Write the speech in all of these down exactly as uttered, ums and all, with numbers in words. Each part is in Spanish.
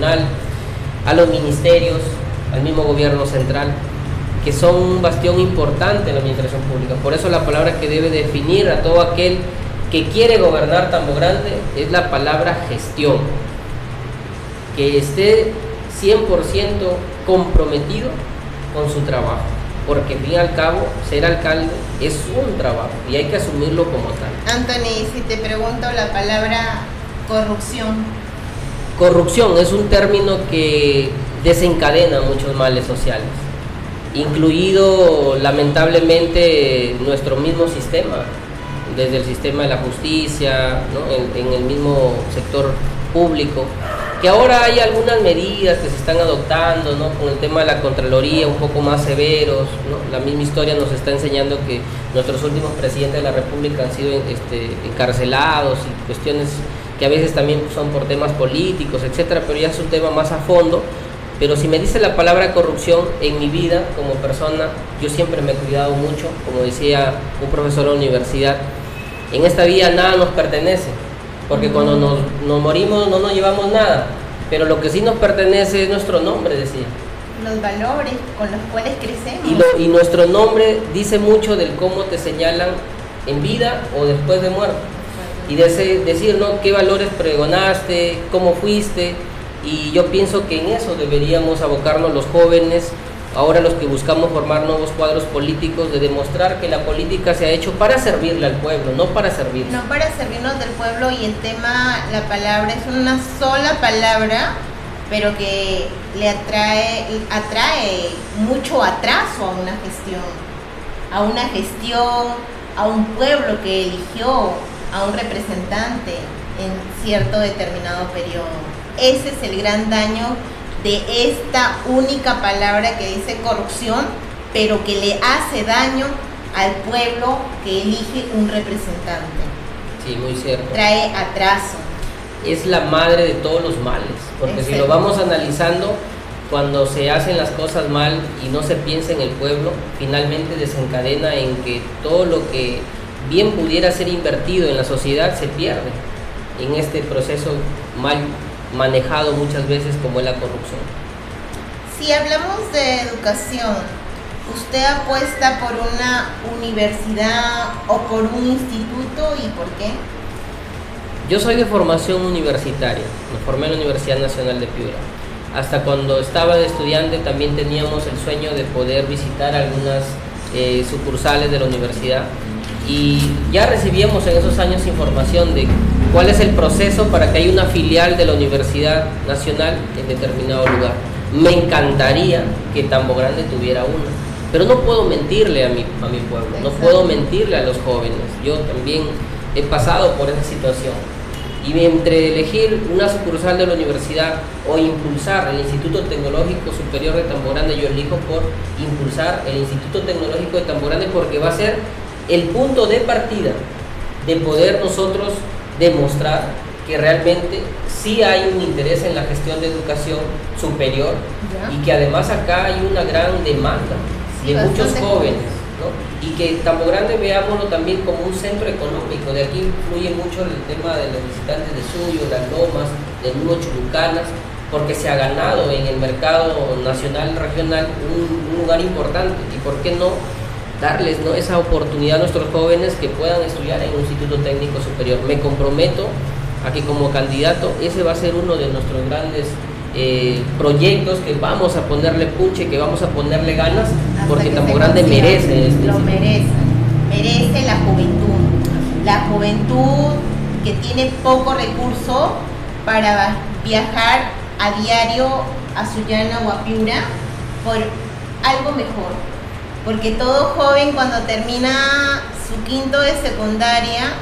regional, a los ministerios, al mismo gobierno central, que son un bastión importante en la administración pública. Por eso la palabra que debe definir a todo aquel que quiere gobernar Tambo Grande es la palabra gestión, que esté cien por ciento comprometido con su trabajo, porque al fin y al cabo ser alcalde es un trabajo y hay que asumirlo como tal. Anthony, si te pregunto la palabra corrupción. Corrupción es un término que desencadena muchos males sociales, incluido lamentablemente nuestro mismo sistema, desde el sistema de la justicia, ¿no? en, en el mismo sector público, que ahora hay algunas medidas que se están adoptando, ¿no? Con el tema de la Contraloría un poco más severos, ¿no? La misma historia nos está enseñando que nuestros últimos presidentes de la República han sido este, encarcelados y cuestiones que a veces también son por temas políticos, etcétera, pero ya es un tema más a fondo. Pero si me dice la palabra corrupción, en mi vida como persona, yo siempre me he cuidado mucho, como decía un profesor de la universidad, en esta vida nada nos pertenece, porque cuando nos, nos morimos no nos llevamos nada, pero lo que sí nos pertenece es nuestro nombre, decía. Los valores con los cuales crecemos. Y, lo, y nuestro nombre dice mucho del cómo te señalan en vida o después de muerto. Y de ese, decir, ¿no? ¿Qué valores pregonaste? ¿Cómo fuiste? Y yo pienso que en eso deberíamos abocarnos los jóvenes, ahora los que buscamos formar nuevos cuadros políticos, de demostrar que la política se ha hecho para servirle al pueblo, no para servirnos. No para servirnos del pueblo, y el tema, la palabra es una sola palabra, pero que le atrae, atrae mucho atraso a una gestión, a una gestión, a un pueblo que eligió a un representante en cierto determinado periodo. Ese es el gran daño de esta única palabra que dice corrupción, pero que le hace daño al pueblo que elige un representante. Sí, muy cierto. Trae atraso. Es la madre de todos los males, porque Exacto. Si lo vamos analizando, cuando se hacen las cosas mal y no se piensa en el pueblo, finalmente desencadena en que todo lo que bien pudiera ser invertido en la sociedad se pierde en este proceso mal manejado muchas veces como es la corrupción. Si hablamos de educación, ¿usted apuesta por una universidad o por un instituto, y por qué? Yo soy de formación universitaria, me formé en la Universidad Nacional de Piura. Hasta cuando estaba de estudiante también teníamos el sueño de poder visitar algunas eh, sucursales de la universidad, y ya recibíamos en esos años información de cuál es el proceso para que haya una filial de la Universidad Nacional en determinado lugar. Me encantaría que Tambo Grande tuviera una, pero no puedo mentirle a mi, a mi pueblo, no puedo mentirle a los jóvenes. Yo también he pasado por esa situación, y entre elegir una sucursal de la universidad o impulsar el Instituto Tecnológico Superior de Tambo Grande, yo elijo por impulsar el Instituto Tecnológico de Tambo Grande, porque va a ser el punto de partida de poder nosotros demostrar que realmente sí hay un interés en la gestión de educación superior, ¿ya? Y que además acá hay una gran demanda sí, de muchos jóvenes, ¿no? Y que Tambo Grande veámoslo también como un centro económico. De aquí influye mucho el tema de los visitantes de Suyo, las Lomas, del mismo Chulucanas, porque se ha ganado en el mercado nacional, regional, un, un lugar importante. Y por qué no darles, ¿no?, esa oportunidad a nuestros jóvenes que puedan estudiar en un instituto técnico superior. Me comprometo a que como candidato ese va a ser uno de nuestros grandes eh, proyectos, que vamos a ponerle punche, que vamos a ponerle ganas, hasta porque Tambo Grande merece este lo merece, merece la juventud, la juventud que tiene poco recurso para viajar a diario a Sullana o a Piura por algo mejor. Porque todo joven, cuando termina su quinto de secundaria,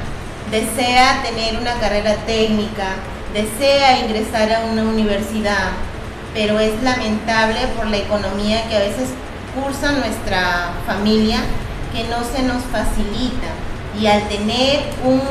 desea tener una carrera técnica, desea ingresar a una universidad, pero es lamentable por la economía que a veces cursa nuestra familia, que no se nos facilita. Y al tener un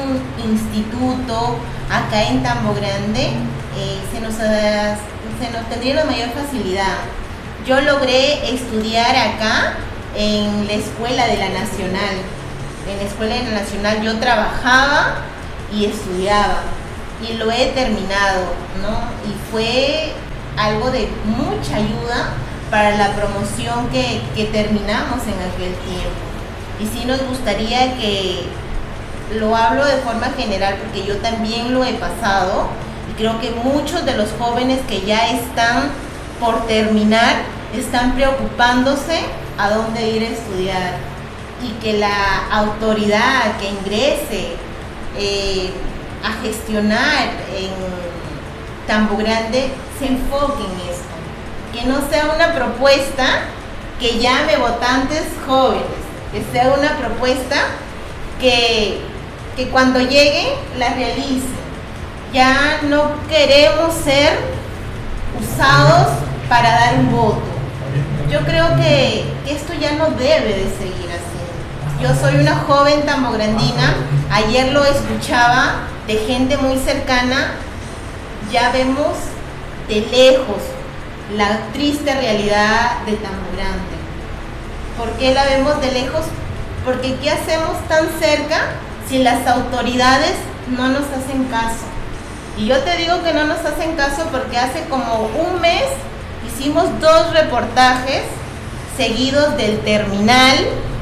instituto acá en Tambo Grande, eh, se, nos, uh, se nos tendría la mayor facilidad. Yo logré estudiar acá en la escuela de la Nacional. En la escuela de la Nacional yo trabajaba y estudiaba, y lo he terminado, ¿no? Y fue algo de mucha ayuda para la promoción que, que terminamos en aquel tiempo. Y sí nos gustaría que, lo hablo de forma general porque yo también lo he pasado, y creo que muchos de los jóvenes que ya están por terminar están preocupándose a dónde ir a estudiar, y que la autoridad que ingrese eh, a gestionar en Tambo Grande se enfoque en esto, que no sea una propuesta que llame votantes jóvenes, que sea una propuesta que, que cuando lleguen la realicen. Ya no queremos ser usados para dar un voto. Yo creo que, que esto ya no debe de seguir así. Yo soy una joven tambograndina, ayer lo escuchaba de gente muy cercana, ya vemos de lejos la triste realidad de Tambo Grande. ¿Por qué la vemos de lejos? Porque ¿qué hacemos tan cerca si las autoridades no nos hacen caso? Y yo te digo que no nos hacen caso porque hace como un mes hicimos dos reportajes seguidos del terminal,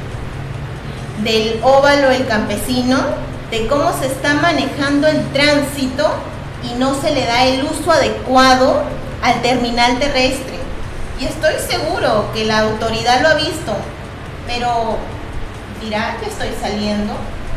del óvalo El Campesino, de cómo se está manejando el tránsito y no se le da el uso adecuado al terminal terrestre. Y estoy seguro que la autoridad lo ha visto, pero dirá que estoy saliendo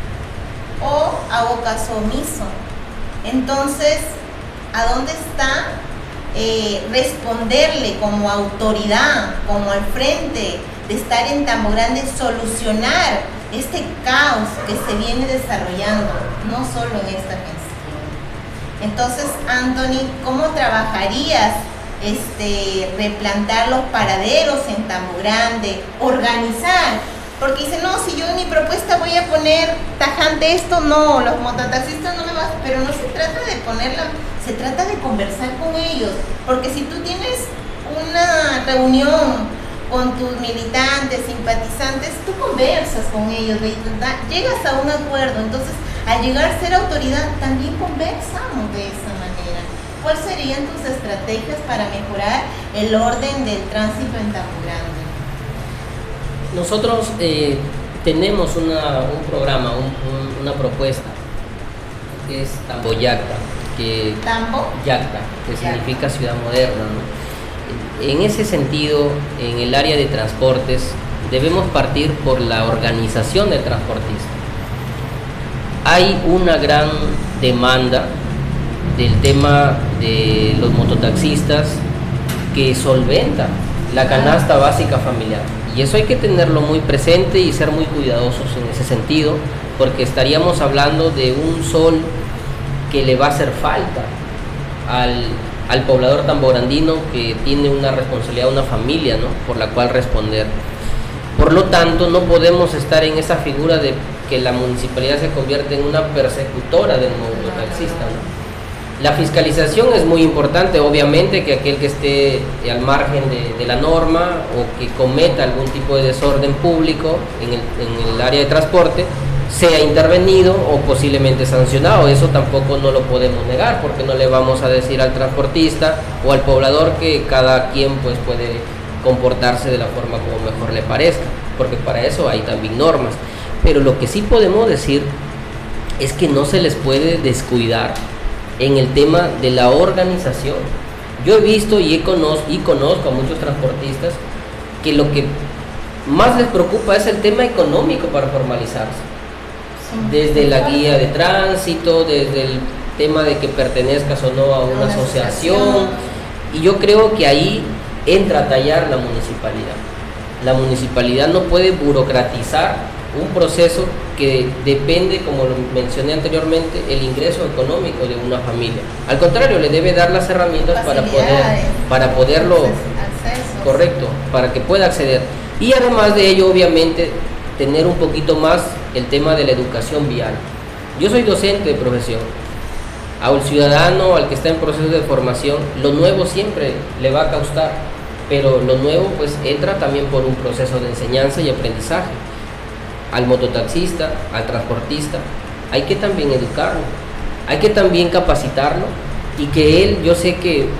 o hago caso omiso. Entonces, ¿a dónde está eh, responderle como autoridad, como al frente de estar en Tambo Grande, solucionar este caos que se viene desarrollando, no solo en esta gestión? Entonces, Anthony, ¿cómo trabajarías este, replantar los paraderos en Tambo Grande, organizar? Porque dice, no, si yo en mi propuesta voy a poner tajante esto, no, los mototaxistas no me van, pero no se trata de ponerla, se trata de conversar con ellos, porque si tú tienes una reunión con tus militantes, simpatizantes, tú conversas con ellos, llegas a un acuerdo. Entonces, al llegar a ser autoridad, también conversamos de esa manera. ¿Cuáles serían tus estrategias para mejorar el orden del tránsito en Tambo Grande? Nosotros eh, tenemos una, un programa, un, un, una propuesta, que es Tambo Yacta, que, ¿Tambo? Yacta, que Yacta. Significa ciudad moderna, ¿no? En ese sentido, en el área de transportes, debemos partir por la organización del transportista. Hay una gran demanda del tema de los mototaxistas que solventa la canasta básica familiar. Y eso hay que tenerlo muy presente y ser muy cuidadosos en ese sentido, porque estaríamos hablando de un sol que le va a hacer falta al, al poblador tambograndino, que tiene una responsabilidad, una familia, ¿no?, por la cual responder. Por lo tanto, no podemos estar en esa figura de que la municipalidad se convierte en una persecutora del mototaxista, ¿no? La fiscalización es muy importante, obviamente, que aquel que esté al margen de, de la norma o que cometa algún tipo de desorden público en el, en el área de transporte sea intervenido o posiblemente sancionado. Eso tampoco no lo podemos negar, porque no le vamos a decir al transportista o al poblador que cada quien pues puede comportarse de la forma como mejor le parezca, porque para eso hay también normas. Pero lo que sí podemos decir es que no se les puede descuidar en el tema de la organización. Yo he visto y, he conozco, y conozco a muchos transportistas que lo que más les preocupa es el tema económico para formalizarse. Desde la guía de tránsito, desde el tema de que pertenezcas o no a una asociación. Y yo creo que ahí entra a tallar la municipalidad. La municipalidad no puede burocratizar un proceso que depende, como lo mencioné anteriormente, el ingreso económico de una familia. Al contrario, le debe dar las herramientas para poder, para poderlo, acceso. Correcto, para que pueda acceder. Y además de ello, obviamente, tener un poquito más el tema de la educación vial. Yo soy docente de profesión. Al ciudadano, al que está en proceso de formación, lo nuevo siempre le va a causar, pero lo nuevo pues entra también por un proceso de enseñanza y aprendizaje. Al mototaxista, al transportista, hay que también educarlo, hay que también capacitarlo, y que él, yo sé que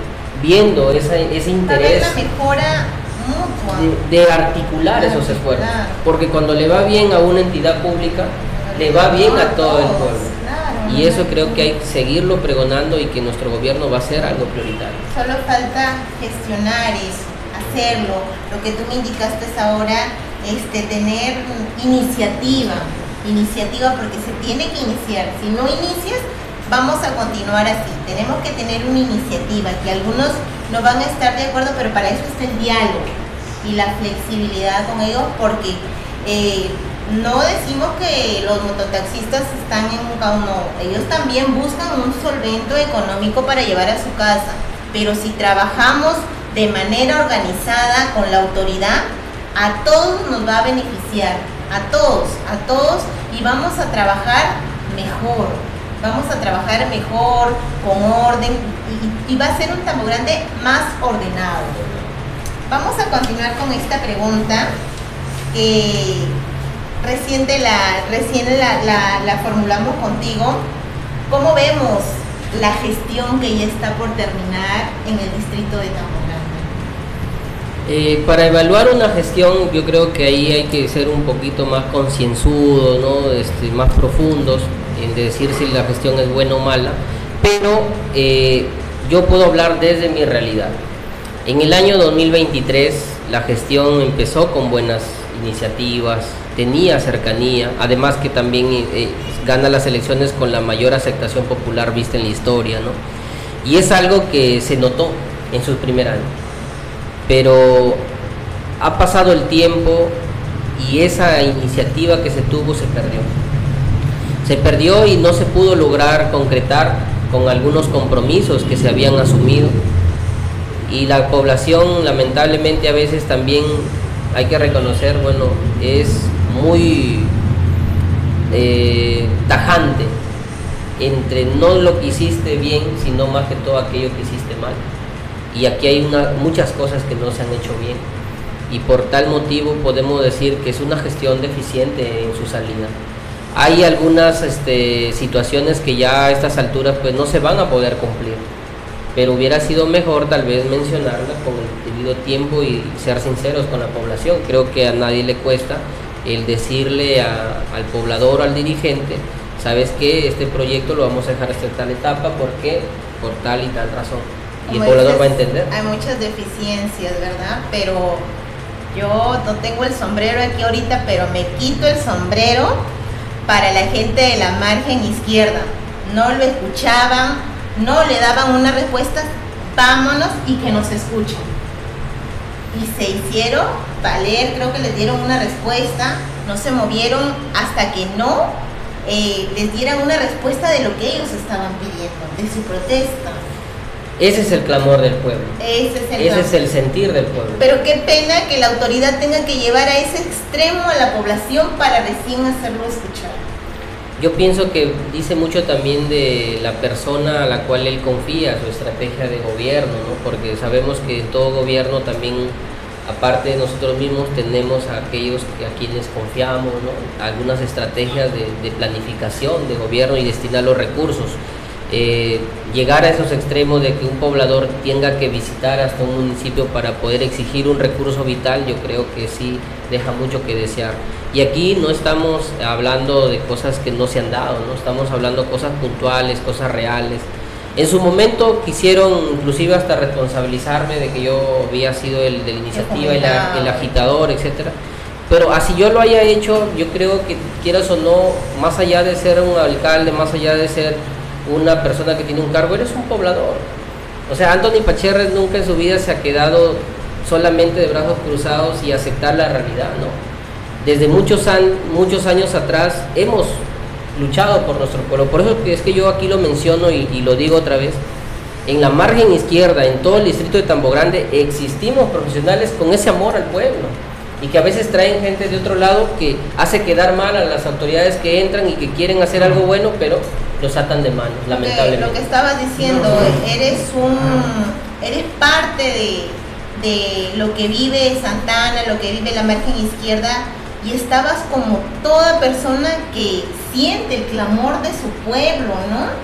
viendo esa, ese interés la mejora mutua. De, de articular esos esfuerzos, claro. Porque cuando le va bien a una entidad pública, le va bien a todo el pueblo. Claro, y eso creo que hay que seguirlo pregonando y que nuestro gobierno va a hacer algo prioritario. Solo falta gestionar eso, hacerlo. Lo que tú me indicaste ahora, este, tener iniciativa, iniciativa porque se tiene que iniciar. Si no inicias, vamos a continuar así. Tenemos que tener una iniciativa, que algunos no van a estar de acuerdo, pero para eso está el diálogo y la flexibilidad con ellos, porque eh, no decimos que los mototaxistas están en un caos, no. Ellos también buscan un solvento económico para llevar a su casa, pero si trabajamos de manera organizada con la autoridad, a todos nos va a beneficiar, a todos, a todos, y vamos a trabajar mejor. Vamos a trabajar mejor, con orden, y, y va a ser un Tambo Grande más ordenado. Vamos a continuar con esta pregunta que recién, de la, recién la, la, la formulamos contigo. ¿Cómo vemos la gestión que ya está por terminar en el distrito de Tambo Grande? Eh, para evaluar una gestión, yo creo que ahí hay que ser un poquito más concienzudo, ¿no? Este, más profundos en decir si la gestión es buena o mala, pero eh, yo puedo hablar desde mi realidad. En el año dos mil veintitrés la gestión empezó con buenas iniciativas, tenía cercanía, además que también eh, gana las elecciones con la mayor aceptación popular vista en la historia, ¿no? Y es algo que se notó en sus primeros años, pero ha pasado el tiempo y esa iniciativa que se tuvo se perdió. Se perdió y no se pudo lograr concretar con algunos compromisos que se habían asumido. Y la población, lamentablemente, a veces también hay que reconocer, bueno, es muy eh, tajante entre no lo que hiciste bien, sino más que todo aquello que hiciste mal. Y aquí hay una, muchas cosas que no se han hecho bien. Y por tal motivo podemos decir que es una gestión deficiente en su salida. Hay algunas este, situaciones que ya a estas alturas pues no se van a poder cumplir, pero hubiera sido mejor tal vez mencionarlas con el debido tiempo y ser sinceros con la población. Creo que a nadie le cuesta el decirle a, al poblador o al dirigente, sabes que este proyecto lo vamos a dejar hasta tal etapa, ¿por qué? Por tal y tal razón. Y Como el poblador dices, va a entender. Hay muchas deficiencias, ¿verdad? Pero yo no tengo el sombrero aquí ahorita, pero me quito el sombrero para la gente de la margen izquierda. No lo escuchaban, no le daban una respuesta, vámonos y que nos escuchen. Y se hicieron valer, creo que les dieron una respuesta, no se movieron hasta que no eh, les dieran una respuesta de lo que ellos estaban pidiendo, de su protesta. Ese es el clamor del pueblo. Ese es el, Ese es el sentir del pueblo. Pero qué pena que la autoridad tenga que llevar a ese extremo a la población para recién hacerlo escuchar. Yo pienso que dice mucho también de la persona a la cual él confía, su estrategia de gobierno, ¿no? Porque sabemos que en todo gobierno también, aparte de nosotros mismos, tenemos a aquellos a quienes confiamos, ¿no? Algunas estrategias de, de planificación de gobierno y destinar los recursos. Eh, llegar a esos extremos de que un poblador tenga que visitar hasta un municipio para poder exigir un recurso vital, yo creo que sí deja mucho que desear. Y aquí no estamos hablando de cosas que no se han dado, no estamos hablando de cosas puntuales, cosas reales. En su momento quisieron inclusive hasta responsabilizarme de que yo había sido el de la iniciativa, el, el agitador, etcétera. Pero así yo lo haya hecho, yo creo que quieras o no, más allá de ser un alcalde, más allá de ser una persona que tiene un cargo, eres un poblador. O sea, Anthony Pacherres nunca en su vida se ha quedado solamente de brazos cruzados y aceptar la realidad, ¿no? Desde muchos, an muchos años atrás hemos luchado por nuestro pueblo. Por eso es que yo aquí lo menciono y, y lo digo otra vez. En la margen izquierda, en todo el distrito de Tambo Grande, existimos profesionales con ese amor al pueblo y que a veces traen gente de otro lado que hace quedar mal a las autoridades que entran y que quieren hacer algo bueno, pero los atan de manos, lamentablemente. Lo que estabas diciendo, eres un, eres parte de, de lo que vive Santana, lo que vive la margen izquierda, y estabas como toda persona que siente el clamor de su pueblo, ¿no?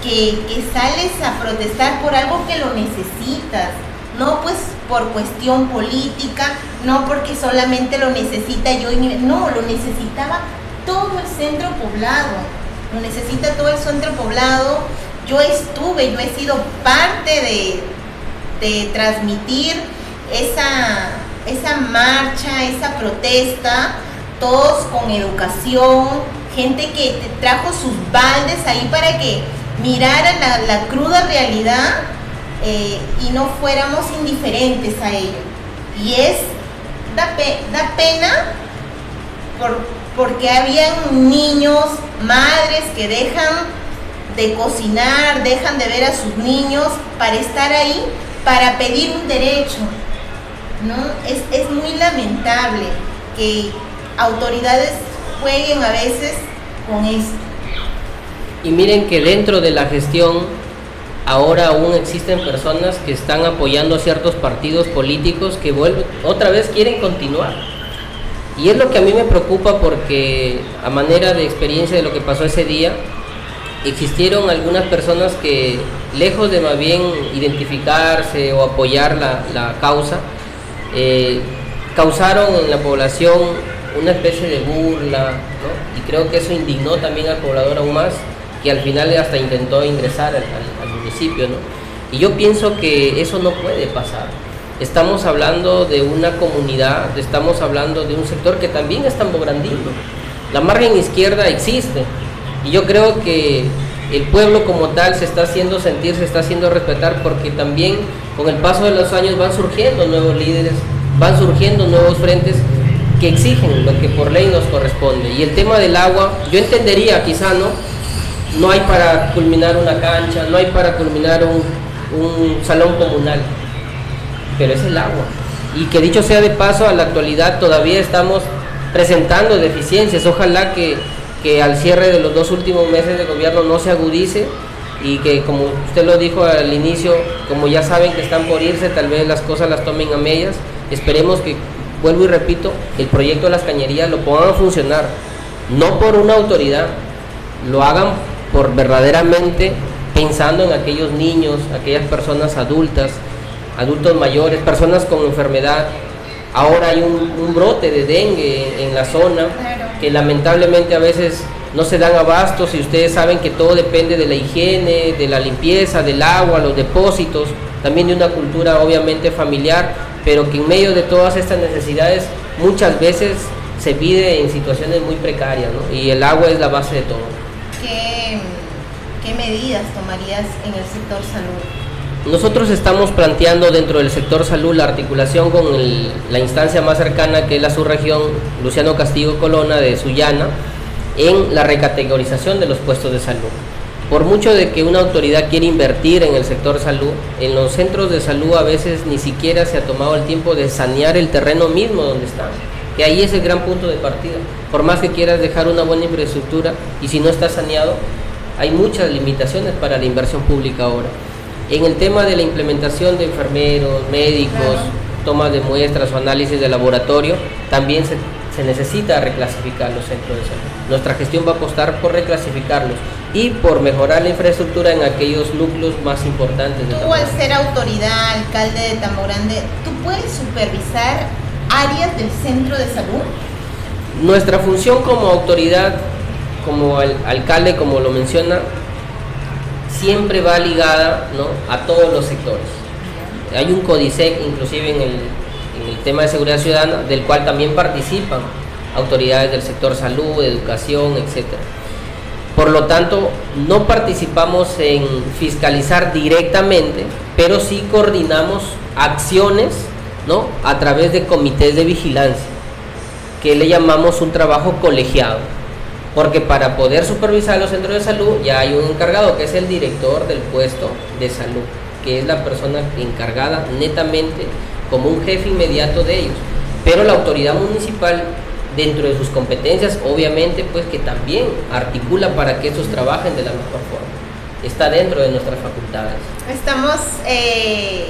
que, que sales a protestar por algo que lo necesitas, no pues por cuestión política, no porque solamente lo necesita yo y mi, no, lo necesitaba todo el centro poblado, lo necesita todo el centro poblado. Yo estuve, yo he sido parte de, de transmitir esa, esa marcha, esa protesta, todos con educación, gente que trajo sus baldes ahí para que miraran la, la cruda realidad eh, y no fuéramos indiferentes a ello. Y es, da, pe, da pena por, porque habían niños, madres que dejan de cocinar, dejan de ver a sus niños para estar ahí, para pedir un derecho, ¿no? Es, es muy lamentable que autoridades jueguen a veces con esto. Y miren que dentro de la gestión ahora aún existen personas que están apoyando a ciertos partidos políticos que vuelven, otra vez quieren continuar. Y es lo que a mí me preocupa, porque a manera de experiencia de lo que pasó ese día, existieron algunas personas que, lejos de más bien identificarse o apoyar la, la causa, eh, causaron en la población una especie de burla, ¿no? Y creo que eso indignó también al poblador aún más, que al final hasta intentó ingresar al, al, al municipio, ¿no? Y yo pienso que eso no puede pasar. Estamos hablando de una comunidad, estamos hablando de un sector que también está en Bograndino. La margen izquierda existe, y yo creo que el pueblo como tal se está haciendo sentir, se está haciendo respetar, porque también con el paso de los años van surgiendo nuevos líderes, van surgiendo nuevos frentes que exigen lo que por ley nos corresponde. Y el tema del agua, yo entendería quizá, ¿no? No hay para culminar una cancha, no hay para culminar un, un salón comunal, pero es el agua. Y que dicho sea de paso, a la actualidad todavía estamos presentando deficiencias. Ojalá que, que al cierre de los dos últimos meses de gobierno no se agudice, y que, como usted lo dijo al inicio, como ya saben que están por irse, tal vez las cosas las tomen a medias. Esperemos que, vuelvo y repito, el proyecto de las cañerías lo pongan a funcionar, no por una autoridad, lo hagan por verdaderamente pensando en aquellos niños, aquellas personas adultas, adultos mayores, personas con enfermedad. Ahora hay un, un brote de dengue en la zona, que lamentablemente a veces no se dan abastos, y ustedes saben que todo depende de la higiene, de la limpieza, del agua, los depósitos, también de una cultura obviamente familiar, pero que en medio de todas estas necesidades muchas veces se vive en situaciones muy precarias, ¿no? Y el agua es la base de todo. ¿Qué, qué medidas tomarías en el sector salud? Nosotros estamos planteando dentro del sector salud la articulación con el, la instancia más cercana, que es la subregión Luciano Castillo Colonna de Sullana, en la recategorización de los puestos de salud. Por mucho de que una autoridad quiere invertir en el sector salud, en los centros de salud a veces ni siquiera se ha tomado el tiempo de sanear el terreno mismo donde están, que ahí es el gran punto de partida. Por más que quieras dejar una buena infraestructura, y si no está saneado, hay muchas limitaciones para la inversión pública ahora. En el tema de la implementación de enfermeros, médicos, claro, tomas de muestras o análisis de laboratorio, también se, se necesita reclasificar los centros de salud. Nuestra gestión va a apostar por reclasificarlos y por mejorar la infraestructura en aquellos núcleos más importantes. Tú, al ser autoridad, alcalde de Tambogrande, ¿tú puedes supervisar áreas del centro de salud? Nuestra función como autoridad, como el alcalde, como lo menciona, siempre va ligada, ¿no?, a todos los sectores. Hay un CODISEC inclusive en el, en el tema de seguridad ciudadana, del cual también participan autoridades del sector salud, educación, etcétera. Por lo tanto, no participamos en fiscalizar directamente, pero sí coordinamos acciones, ¿no?, a través de comités de vigilancia, que le llamamos un trabajo colegiado. Porque para poder supervisar los centros de salud ya hay un encargado, que es el director del puesto de salud, que es la persona encargada netamente como un jefe inmediato de ellos. Pero la autoridad municipal, dentro de sus competencias, obviamente, pues que también articula para que estos trabajen de la mejor forma. Está dentro de nuestras facultades. Estamos eh,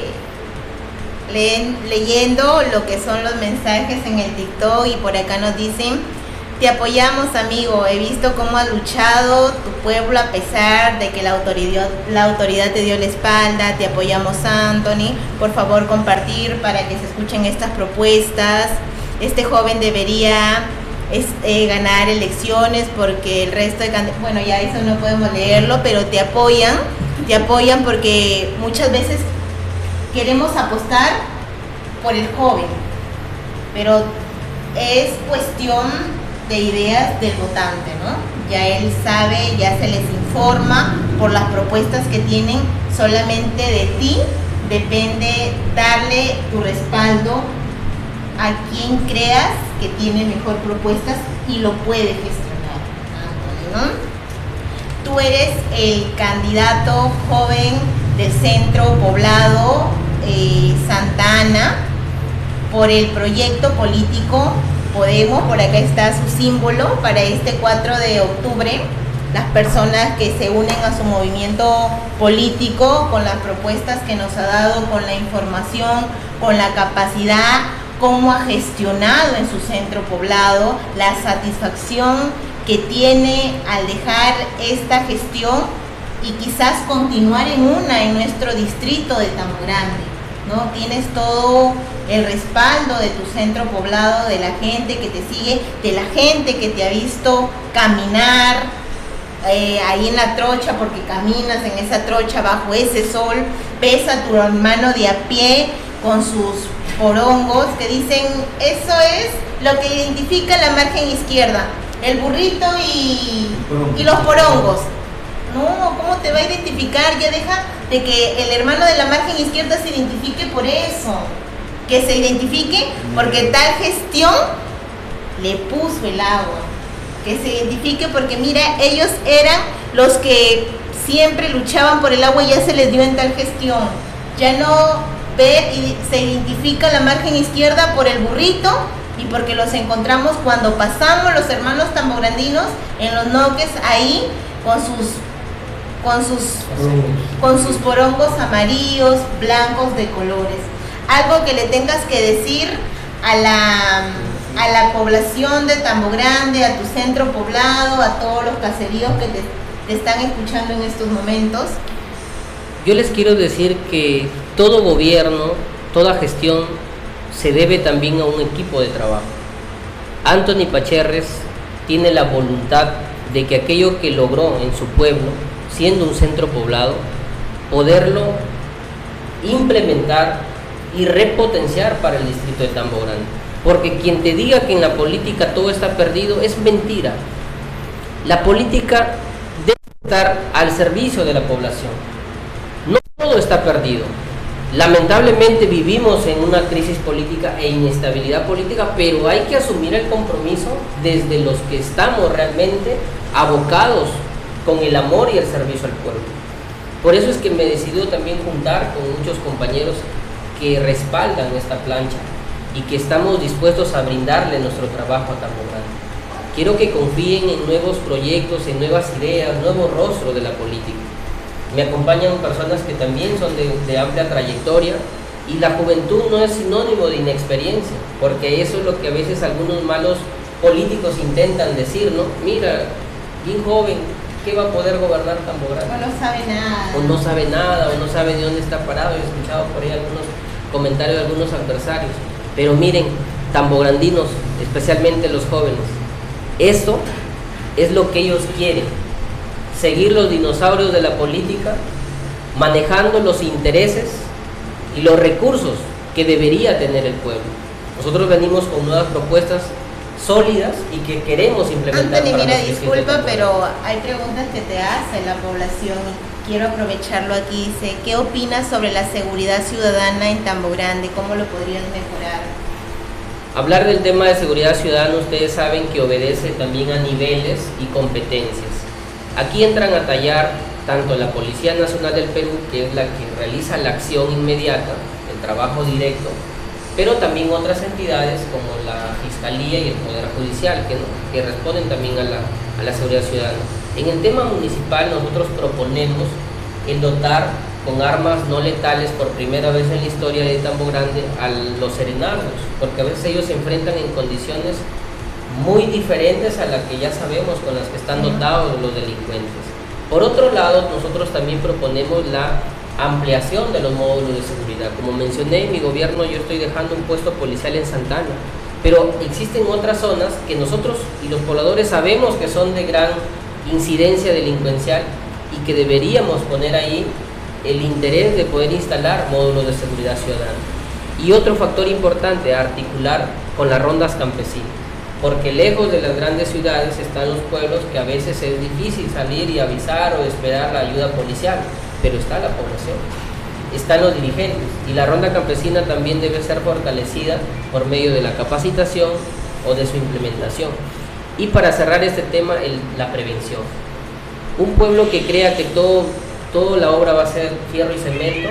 le leyendo lo que son los mensajes en el TikTok, y por acá nos dicen: Te apoyamos, amigo. He visto cómo ha luchado tu pueblo a pesar de que la autoridad, la autoridad te dio la espalda. Te apoyamos, Anthony. Por favor, compartir para que se escuchen estas propuestas. Este joven debería es, eh, ganar elecciones porque el resto de candidatos, bueno, ya eso no podemos leerlo, pero te apoyan. Te apoyan porque muchas veces queremos apostar por el joven, pero es cuestión de ideas del votante, ¿no? Ya él sabe, ya se les informa por las propuestas que tienen, solamente de ti depende darle tu respaldo a quien creas que tiene mejor propuestas y lo puede gestionar, Anthony, ¿no? Tú eres el candidato joven del centro poblado eh, Santa Ana por el proyecto político Podemos. Por acá está su símbolo para este cuatro de octubre. Las personas que se unen a su movimiento político con las propuestas que nos ha dado, con la información, con la capacidad, cómo ha gestionado en su centro poblado, la satisfacción que tiene al dejar esta gestión y quizás continuar en una en nuestro distrito de Tambo Grande, ¿no? Tienes todo el respaldo de tu centro poblado, de la gente que te sigue, de la gente que te ha visto caminar eh, ahí en la trocha, porque caminas en esa trocha bajo ese sol, ves a tu hermano de a pie con sus porongos que dicen, eso es lo que identifica la margen izquierda, el burrito y, y los porongos. No, ¿cómo te va a identificar? Ya deja de que el hermano de la margen izquierda se identifique por eso. Que se identifique porque tal gestión le puso el agua. Que se identifique porque, mira, ellos eran los que siempre luchaban por el agua y ya se les dio en tal gestión. Ya no ve y se identifica la margen izquierda por el burrito y porque los encontramos cuando pasamos los hermanos tambograndinos en los noques ahí con sus con sus con sus porongos amarillos, blancos de colores. Algo que le tengas que decir a la a la población de Tambo Grande, a tu centro poblado, a todos los caseríos que te, te están escuchando en estos momentos. Yo les quiero decir que todo gobierno, toda gestión se debe también a un equipo de trabajo. Anthony Pacherres tiene la voluntad de que aquello que logró en su pueblo, siendo un centro poblado, poderlo implementar y repotenciar para el distrito de Tambo Grande. Porque quien te diga que en la política todo está perdido es mentira. La política debe estar al servicio de la población. No todo está perdido. Lamentablemente vivimos en una crisis política e inestabilidad política, pero hay que asumir el compromiso desde los que estamos realmente abocados con el amor y el servicio al pueblo. Por eso es que me he decidido también juntar con muchos compañeros que respaldan esta plancha y que estamos dispuestos a brindarle nuestro trabajo a Tambo Grande. Quiero que confíen en nuevos proyectos, en nuevas ideas, nuevo rostro de la política. Me acompañan personas que también son de, de amplia trayectoria y la juventud no es sinónimo de inexperiencia, porque eso es lo que a veces algunos malos políticos intentan decir, ¿no? Mira, bien joven, ¿qué va a poder gobernar Tambo Grande? O no sabe nada. O no sabe nada, o no sabe de dónde está parado. He escuchado por ahí algunos comentarios de algunos adversarios. Pero miren, tambograndinos, especialmente los jóvenes, esto es lo que ellos quieren. Seguir los dinosaurios de la política, manejando los intereses y los recursos que debería tener el pueblo. Nosotros venimos con nuevas propuestas sólidas y que queremos implementar. Anthony, para mira, disculpa, pero hay preguntas que te hace la población y quiero aprovecharlo aquí. Dice, ¿qué opinas sobre la seguridad ciudadana en Tambo Grande? ¿Cómo lo podrías mejorar? Hablar del tema de seguridad ciudadana, ustedes saben que obedece también a niveles y competencias. Aquí entran a tallar tanto la Policía Nacional del Perú, que es la que realiza la acción inmediata, el trabajo directo, pero también otras entidades como la Fiscalía y el Poder Judicial, que, que responden también a la, a la seguridad ciudadana. En el tema municipal nosotros proponemos el dotar con armas no letales por primera vez en la historia de Tambo Grande a los serenazgos, porque a veces ellos se enfrentan en condiciones muy diferentes a las que ya sabemos con las que están dotados los delincuentes. Por otro lado, nosotros también proponemos la ampliación de los módulos de seguridad. Como mencioné, en mi gobierno yo estoy dejando un puesto policial en Santana, pero existen otras zonas que nosotros y los pobladores sabemos que son de gran incidencia delincuencial y que deberíamos poner ahí el interés de poder instalar módulos de seguridad ciudadana. Y otro factor importante, articular con las rondas campesinas, porque lejos de las grandes ciudades están los pueblos que a veces es difícil salir y avisar o esperar la ayuda policial, pero está la población, están los dirigentes, y la ronda campesina también debe ser fortalecida por medio de la capacitación o de su implementación. Y para cerrar este tema, el, la prevención. Un pueblo que crea que todo, toda la obra va a ser fierro y cemento,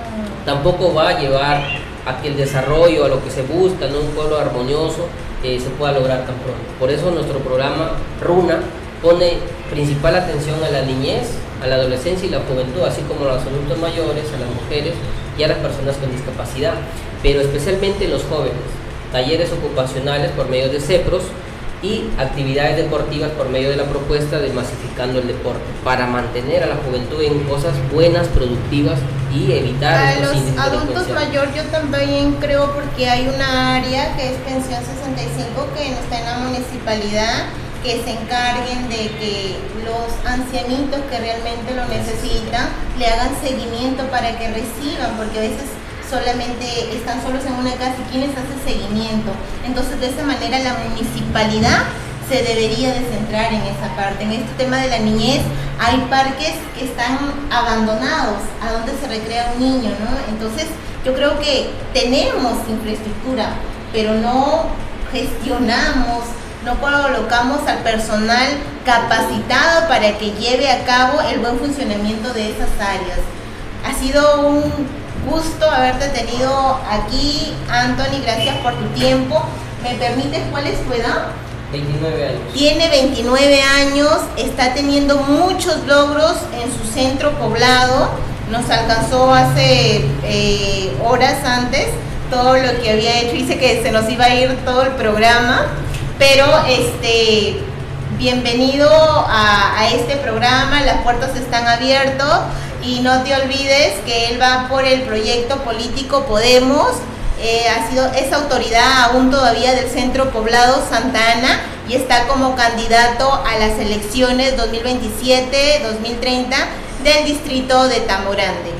tampoco va a llevar a que el desarrollo, a lo que se busca, ¿no? Un pueblo armonioso, eh, se pueda lograr tan pronto. Por eso nuestro programa RUNA pone principal atención a la niñez, a la adolescencia y la juventud, así como a los adultos mayores, a las mujeres y a las personas con discapacidad, pero especialmente los jóvenes, talleres ocupacionales por medio de CEPROS y actividades deportivas por medio de la propuesta de Masificando el Deporte, para mantener a la juventud en cosas buenas, productivas y evitar a estos índices los adultos mayores yo también creo, porque hay una área que es Pensión sesenta y cinco que no está en la municipalidad, que se encarguen de que los ancianitos que realmente lo necesitan le hagan seguimiento para que reciban, porque a veces solamente están solos en una casa y ¿quién les hace seguimiento? Entonces, de esa manera la municipalidad se debería de centrar en esa parte. En este tema de la niñez hay parques que están abandonados, a donde se recrea un niño, ¿no? Entonces, yo creo que tenemos infraestructura, pero no gestionamos, no colocamos al personal capacitado para que lleve a cabo el buen funcionamiento de esas áreas. Ha sido un gusto haberte tenido aquí, Anthony, gracias por tu tiempo. ¿Me permites cuál es tu edad? veintinueve años. Tiene veintinueve años, está teniendo muchos logros en su centro poblado. Nos alcanzó hace eh, horas antes todo lo que había hecho. Dice que se nos iba a ir todo el programa, pero este, bienvenido a, a este programa, las puertas están abiertas. Y no te olvides que él va por el proyecto político Podemos, eh, ha sido, es autoridad aún todavía del Centro Poblado Santa Ana y está como candidato a las elecciones dos mil veintisiete dos mil treinta del distrito de Tamborande.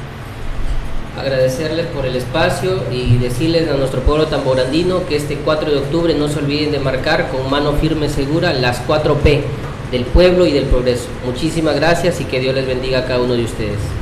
Agradecerles por el espacio y decirles a nuestro pueblo tamborandino que este cuatro de octubre no se olviden de marcar con mano firme segura las cuatro P del pueblo y del progreso. Muchísimas gracias y que Dios les bendiga a cada uno de ustedes.